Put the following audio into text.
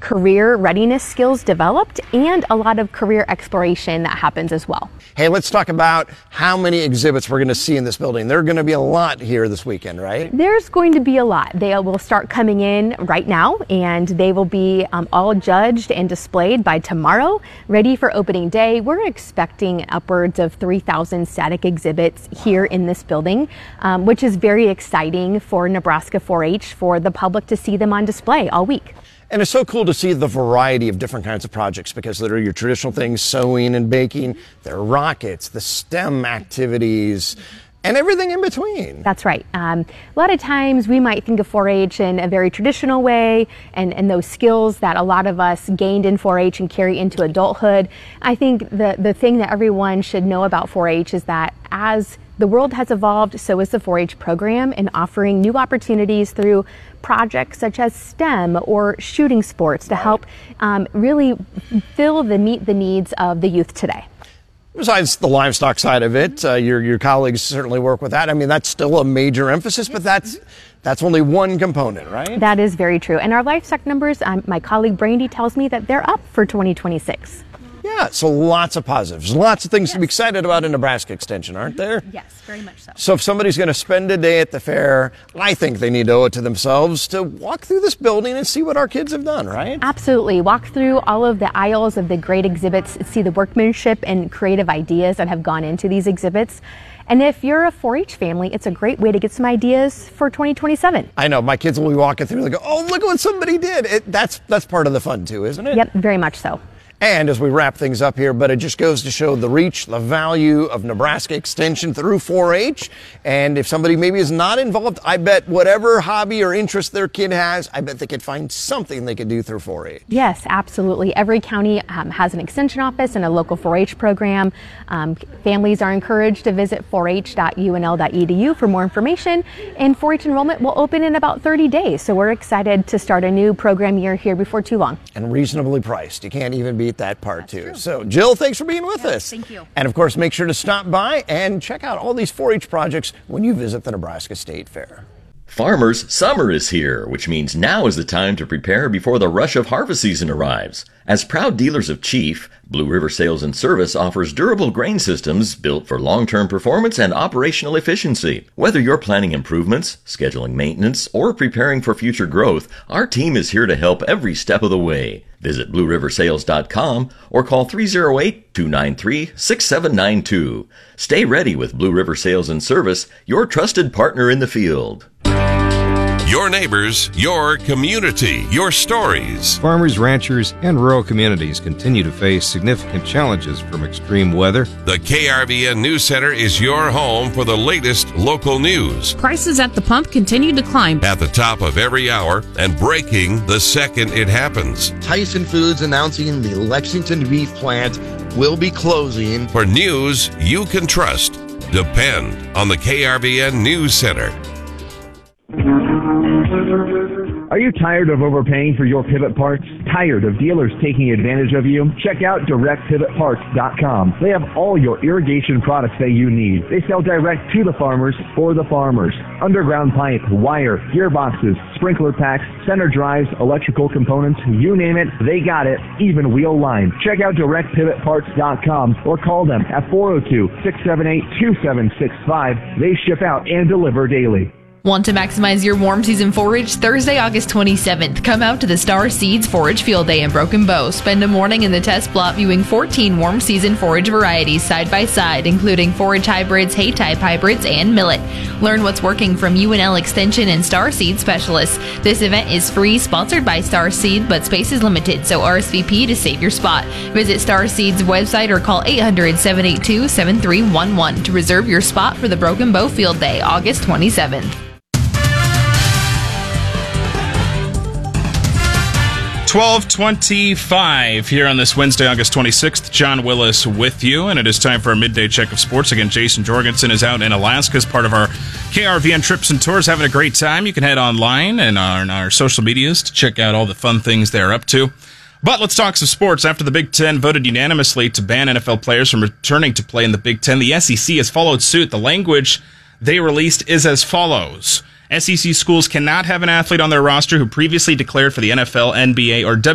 career readiness skills developed and a lot of career exploration that happens as well. Hey, let's talk about how many exhibits we're going to see in this building. There are going to be a lot here this weekend, right? There's going to be a lot. They will start coming in right now, and they will be all judged and displayed by tomorrow, ready for opening day. We're expecting upwards of 3,000 static exhibits here in this building, which is very exciting for Nebraska 4-H, for the public to see them on display all week. And it's so cool to see the variety of different kinds of projects, because there are your traditional things, sewing and baking, there are rockets, the STEM activities, and everything in between. That's right. A lot of times we might think of 4-H in a very traditional way, and those skills that a lot of us gained in 4-H and carry into adulthood. I think the thing that everyone should know about 4-H is that as the world has evolved, so is the 4-H program, in offering new opportunities through projects such as STEM or shooting sports to help really meet the needs of the youth today. Besides the livestock side of it, your colleagues certainly work with that. I mean, that's still a major emphasis, but that's only one component, right? That is very true. And our livestock numbers, my colleague Brandy tells me that they're up for 2026. Yeah, so lots of positives, lots of things to be excited about in Nebraska Extension, aren't there? Yes, very much so. So if somebody's going to spend a day at the fair, I think they need to owe it to themselves to walk through this building and see what our kids have done, right? Absolutely. Walk through all of the aisles of the great exhibits, see the workmanship and creative ideas that have gone into these exhibits. And if you're a 4-H family, it's a great way to get some ideas for 2027. I know, my kids will be walking through and they go, oh, look at what somebody did. That's part of the fun too, isn't it? Yep, very much so. And as we wrap things up here, but it just goes to show the reach, the value of Nebraska Extension through 4-H. And if somebody maybe is not involved, I bet whatever hobby or interest their kid has, I bet they could find something they could do through 4-H. Yes, absolutely. Every county has an extension office and a local 4-H program. Families are encouraged to visit 4h.unl.edu for more information. And 4-H enrollment will open in about 30 days. So we're excited to start a new program year here before too long. And reasonably priced. You can't even beat that part too. So Jill, thanks for being with us. Thank you. And of course, make sure to stop by and check out all these 4-H projects when you visit the Nebraska State Fair. Farmers, summer is here, which means now is the time to prepare before the rush of harvest season arrives. As proud dealers of Chief, Blue River Sales and Service offers durable grain systems built for long-term performance and operational efficiency. Whether you're planning improvements, scheduling maintenance, or preparing for future growth, our team is here to help every step of the way. Visit BlueRiverSales.com or call 308-293-6792. Stay ready with Blue River Sales and Service, your trusted partner in the field. Your neighbors, your community, your stories. Farmers, ranchers, and rural communities continue to face significant challenges from extreme weather. The KRVN News Center is your home for the latest local news. Prices at the pump continue to climb. At the top of every hour and breaking the second it happens. Tyson Foods announcing the Lexington beef plant will be closing. For news you can trust, depend on the KRVN News Center. Are you tired of overpaying for your pivot parts? Tired of dealers taking advantage of you? Check out DirectPivotParts.com. They have all your irrigation products that you need. They sell direct to the farmers for the farmers. Underground pipe, wire, gearboxes, sprinkler packs, center drives, electrical components, you name it, they got it, even wheel line. Check out DirectPivotParts.com or call them at 402-678-2765. They ship out and deliver daily. Want to maximize your warm season forage? Thursday, August 27th. Come out to the Star Seeds Forage Field Day in Broken Bow. Spend a morning in the test plot viewing 14 warm season forage varieties side by side, including forage hybrids, hay type hybrids, and millet. Learn what's working from UNL Extension and Star Seed specialists. This event is free, sponsored by Star Seed, but space is limited, so RSVP to save your spot. Visit Star Seed's website or call 800-782-7311 to reserve your spot for the Broken Bow Field Day, August 27th. 12:25 here on this Wednesday, August 26th. John Willis with you, and it is time for a midday check of sports. Again, Jason Jorgensen is out in Alaska as part of our KRVN Trips and Tours, having a great time. You can head online and on our social medias to check out all the fun things they're up to. But let's talk some sports. After the Big Ten voted unanimously to ban NFL players from returning to play in the Big Ten, the SEC has followed suit. The language they released is as follows. SEC schools cannot have an athlete on their roster who previously declared for the NFL, NBA, or